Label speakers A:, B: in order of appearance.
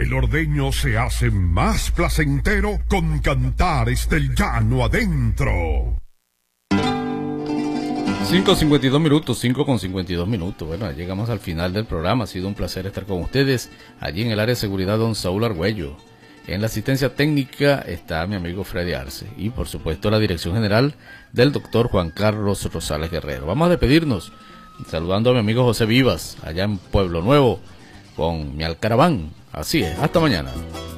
A: El ordeño se hace más placentero con Cantares del Llano adentro.
B: 5:52 minutos, 5:52 minutos. Bueno, llegamos al final del programa. Ha sido un placer estar con ustedes. Allí en el área de seguridad, don Saúl Argüello. En la asistencia técnica está mi amigo Freddy Arce. Y por supuesto la dirección general del doctor Juan Carlos Rosales Guerrero. Vamos a despedirnos saludando a mi amigo José Vivas, allá en Pueblo Nuevo, con mi Alcaraván. Así es, hasta mañana.